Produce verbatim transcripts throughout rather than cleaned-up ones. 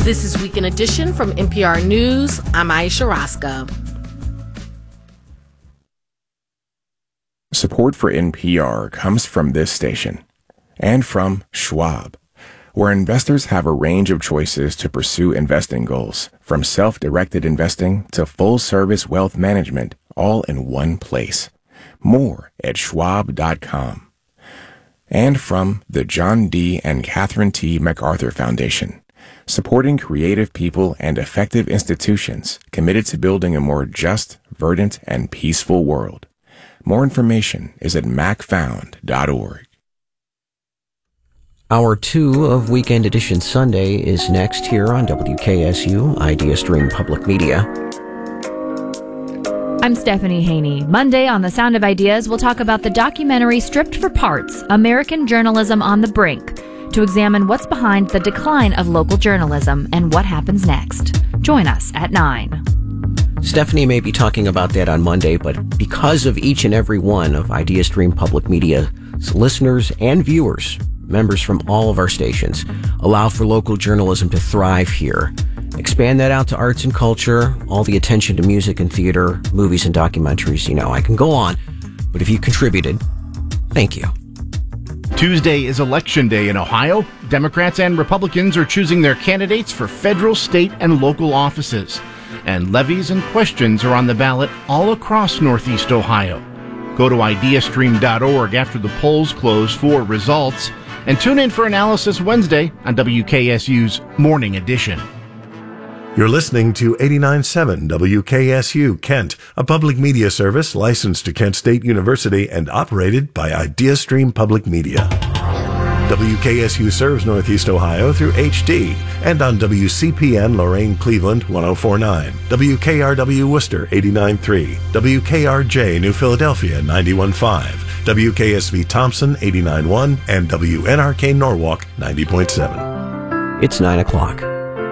This is Weekend Edition from N P R News. I'm Aisha Roscoe. Support for N P R comes from this station and from Schwab, where investors have a range of choices to pursue investing goals, from self-directed investing to full-service wealth management, all in one place. More at schwab dot com. And from the John D. and Catherine T. MacArthur Foundation, supporting creative people and effective institutions committed to building a more just, verdant, and peaceful world. More information is at mac found dot org. Hour two of Weekend Edition Sunday is next here on W K S U Idea Stream Public Media. I'm Stephanie Haney. Monday on The Sound of Ideas, we'll talk about the documentary Stripped for Parts, American Journalism on the Brink, to examine what's behind the decline of local journalism and what happens next. Join us at nine. Stephanie may be talking about that on Monday, but because of each and every one of Idea Stream Public Media's listeners and viewers, members from all of our stations allow for local journalism to thrive here. Expand that out to arts and culture, all the attention to music and theater, movies and documentaries. You know, I can go on, but if you contributed, thank you. Tuesday is Election Day in Ohio. Democrats and Republicans are choosing their candidates for federal, state, and local offices. And levies and questions are on the ballot all across Northeast Ohio. Go to idea stream dot org after the polls close for results. And tune in for Analysis Wednesday on W K S U's Morning Edition. You're listening to eighty-nine point seven W K S U Kent, a public media service licensed to Kent State University and operated by IdeaStream Public Media. W K S U serves Northeast Ohio through H D and on W C P N Lorain Cleveland one oh four point nine, W K R W Worcester eighty-nine point three, W K R J New Philadelphia ninety-one point five, W K S V Thompson eighty-nine point one, and W N R K Norwalk ninety point seven. It's nine o'clock.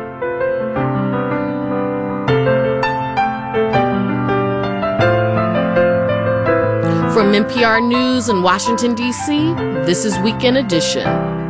From N P R News in Washington, D C, this is Weekend Edition.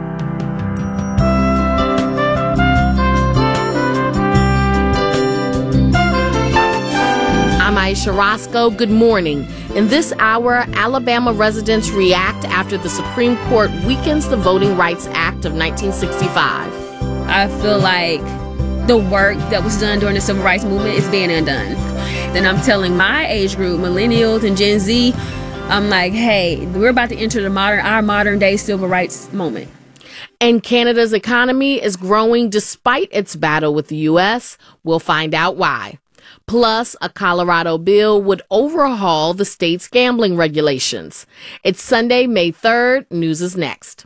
I'm Aisha Roscoe. Good morning. In this hour, Alabama residents react after the Supreme Court weakens the Voting Rights Act of nineteen sixty-five. I feel like the work that was done during the Civil Rights Movement is being undone. Then I'm telling my age group, millennials and Gen Z, I'm like, hey, we're about to enter the modern, our modern day civil rights moment. And Canada's economy is growing despite its battle with the U S. We'll find out why. Plus, a Colorado bill would overhaul the state's gambling regulations. It's Sunday, May third. News is next.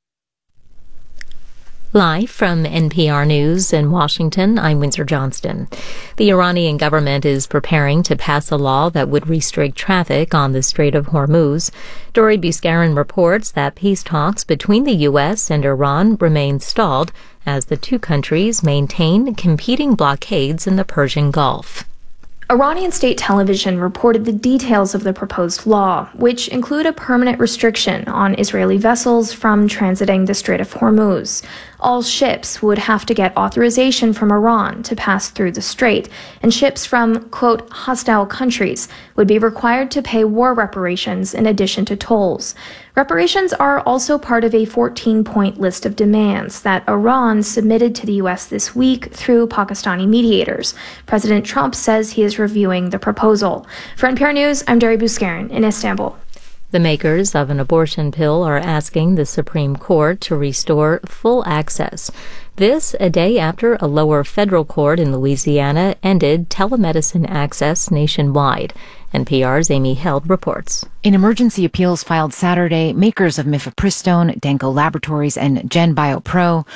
Live from N P R News in Washington, I'm Windsor Johnston. The Iranian government is preparing to pass a law that would restrict traffic on the Strait of Hormuz. Dori Buscarin reports that peace talks between the U S and Iran remain stalled as the two countries maintain competing blockades in the Persian Gulf. Iranian state television reported the details of the proposed law, which include a permanent restriction on Israeli vessels from transiting the Strait of Hormuz. All ships would have to get authorization from Iran to pass through the strait, and ships from, quote, hostile countries would be required to pay war reparations in addition to tolls. Reparations are also part of a fourteen-point list of demands that Iran submitted to the U S this week through Pakistani mediators. President Trump says he is reviewing the proposal. For N P R News, I'm Dori Buscarin in Istanbul. The makers of an abortion pill are asking the Supreme Court to restore full access. This a day after a lower federal court in Louisiana ended telemedicine access nationwide. N P R's Amy Held reports. In emergency appeals filed Saturday, makers of mifepristone, Danco Laboratories, and GenBioPro